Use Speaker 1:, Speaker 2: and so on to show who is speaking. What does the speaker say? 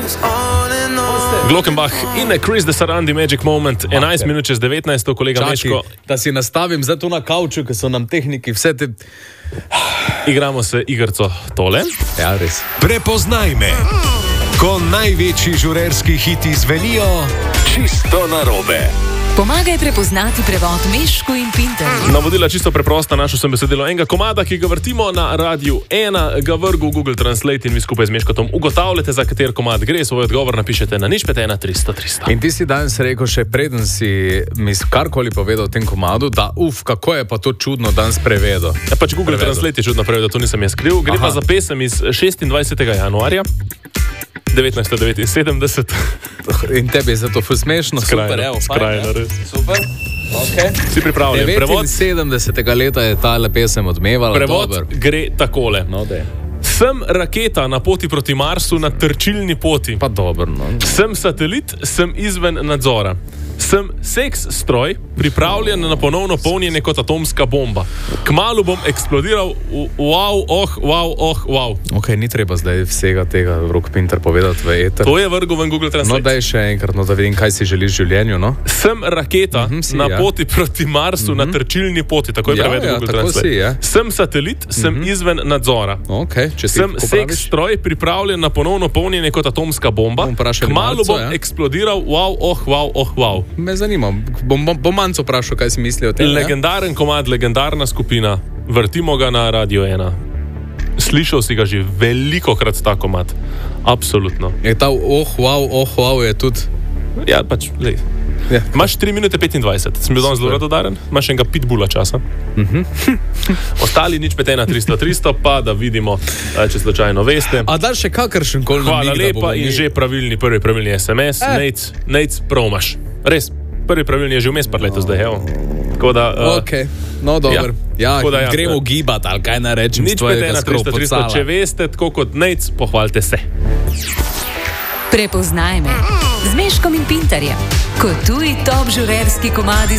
Speaker 1: Glockenbach in Chris de Sarandi Magic Moment, 11 minut čez 19, kolega Meško.
Speaker 2: Da si nastavim za to na kavču, ker so nam tehniki vse te...
Speaker 1: Igramo se igrco tole.
Speaker 2: Ja, res.
Speaker 3: Prepoznaj me. Ko največji žurerski hiti zvenijo čisto narobe.
Speaker 4: Pomagaj prepoznati prevod Meško in Pinterju.
Speaker 1: Navodila čisto preprosta, našel sem besedilo enega komada, ki ga vrtimo na Radiu 1, ga vrgu v Google Translate in vi skupaj z Meškotom ugotavljate, za kater komad gre, svoj odgovor napišete na 051 300 300.
Speaker 2: In ti si danes rekel, še preden si mi karkoli povedal o tem komadu, da kako je pa to čudno danes prevedel.
Speaker 1: Ja, pač Google Translate je čudno prevedel, to nisem jaz kriv. Gre pa za pesem iz 26. januarja 1979.
Speaker 2: In tebi je zato ful smešno.
Speaker 1: Skrajno, res.
Speaker 2: Super. Okay.
Speaker 1: Si pripravljen?
Speaker 2: 79. leta je ta pesem odmevala.
Speaker 1: Prevod gre takole.
Speaker 2: No,
Speaker 1: sem raketa na poti proti Marsu na trčilni poti.
Speaker 2: Pa dobro, no.
Speaker 1: Sem satelit, sem izven nadzora. Sem seks stroj, pripravljen na ponovno polnjenje kot atomska bomba. Kmalu bom eksplodiral, wow.
Speaker 2: Ok, ni treba zdaj vsega tega Rok Pinter povedati v eter.
Speaker 1: To je vrgel v Google Translate.
Speaker 2: No, daj še enkrat, no, da vidim, kaj si želiš v življenju, no.
Speaker 1: Sem raketa na poti proti Marsu na trčilni poti, tako je prevedel Google Translate. Sem satelit, sem izven nadzora.
Speaker 2: Okay,
Speaker 1: sem seks stroj, pripravljen na ponovno polnjenje kot atomska bomba. Kmalu bom eksplodiral, wow.
Speaker 2: Me zanima, bom manjco vprašal, kaj si misli o tem.
Speaker 1: Legendaren komad, legendarna skupina, vrtimo ga na Radio 1. Slišal si ga že velikokrat ta komad, absolutno.
Speaker 2: Je ta wow je tudi...
Speaker 1: Ja, pač, lej. Ja. Imaš 3 minute 25, sem bil danes zelo radodaren, imaš enega pitbulla časa. Ostali 051 300 pa da vidimo, če slučajno veste.
Speaker 2: A daš še kakršen koli namig?
Speaker 1: Hvala lepa in že prvi pravilni SMS, Nejc, prav imaš. Res, prvi pravilni je že vmes par leto zdaj, evo. Tako da...
Speaker 2: Ok, no dobro. Ja, gremo gibati, ali kaj naj rečem z tvojega skropocala.
Speaker 1: Če veste, tako kot Nejc, pohvalite se.
Speaker 4: Prepoznaj me z Meškom in Pinterjem. Ko tuji top žurerski komadi